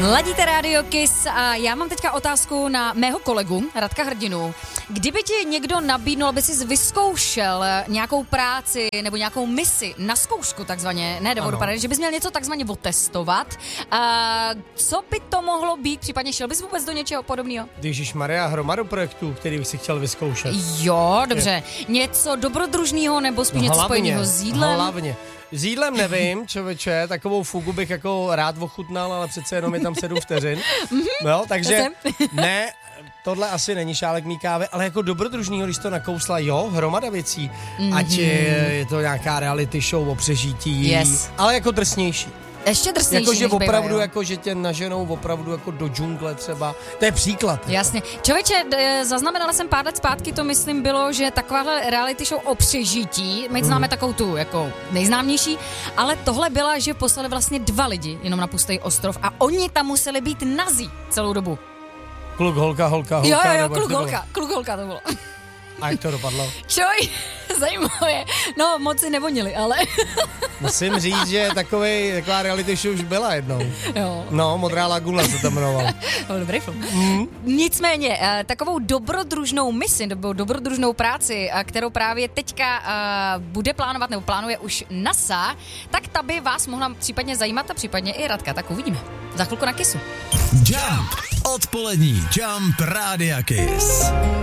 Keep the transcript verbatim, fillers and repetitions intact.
Ladíte Radio Kiss a já mám teďka otázku na mého kolegu Radka Hrdinu. Kdyby ti někdo nabídnul, aby jsi vyzkoušel nějakou práci nebo nějakou misi na zkoušku takzvaně, ne do vodoparady, že bys měl něco takzvaně otestovat, a co by to mohlo být, případně šel bys vůbec do něčeho podobného? Ježišmarja, hromadu projektů, který bych si chtěl vyzkoušet. Jo, dobře. Něco dobrodružného nebo spíš no, něco spojeného s jídlem? Hlavně. S jídlem nevím, člověče, takovou fugu bych jako rád ochutnal, ale přece jenom je tam sedm vteřin. No, takže ne, tohle asi není šálek mý kávy, ale jako dobrodružnýho, když to nakousla, jo, hromada věcí. Mm-hmm. Ať je, je to nějaká reality show o přežití, yes. ale jako drsnější. Ještě drsnější. Jakože opravdu, jako, že tě naženou opravdu jako do džungle třeba. To je příklad. Jasně. Člověče, d- zaznamenala jsem pár let zpátky, to myslím bylo, že takováhle reality show o přežití, my známe mm. takovou tu jako nejznámější, ale tohle byla, že poslali vlastně dva lidi jenom na pustý ostrov a oni tam museli být nazí celou dobu. Kluk, holka, holka, holka. Jo, jo, jo, kluk, holka, kluk, holka to bylo. A jak to dopadlo? Čoj, zajímavé. No, moc si nevonili, ale... Musím říct, že takovej, taková reality show už byla jednou. Jo. No, Modrá laguna se to jmenovala. No, dobrý film. Mm. Nicméně, takovou dobrodružnou misi, nebo dobrodružnou práci, kterou právě teďka bude plánovat, nebo plánuje už NASA, tak ta by vás mohla případně zajímat a případně i Radka. Tak uvidíme. Za chvilku na Kissu. Jump. Odpolední Jump Rádia Kiss.